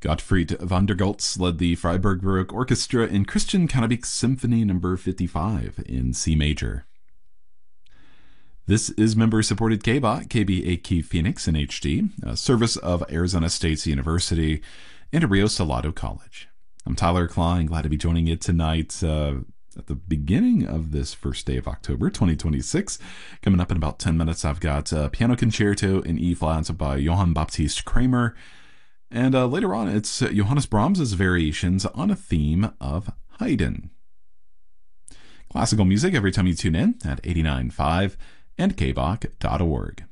Gottfried van der Goltz led the Freiburg Baroque Orchestra in Christian Cannabik Symphony No. 55 in C major. This is member-supported KBOT, KBAQ Phoenix in HD, a service of Arizona State University and Rio Salado College. I'm Tyler Klein, glad to be joining you tonight at the beginning of this first day of October 2026. Coming up in about 10 minutes, I've got a piano concerto in E-flat by Johann Baptist Kramer. And later on, it's Johannes Brahms' variations on a theme of Haydn. Classical music every time you tune in at 89.5 and kbach.org.